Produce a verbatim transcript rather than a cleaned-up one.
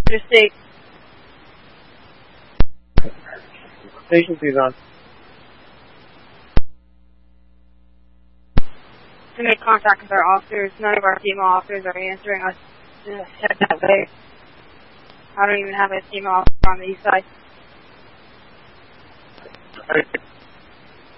Your state. Station two's on. To make contact with our officers, none of our female officers are answering us to head that way. I don't even have a female officer on the east side.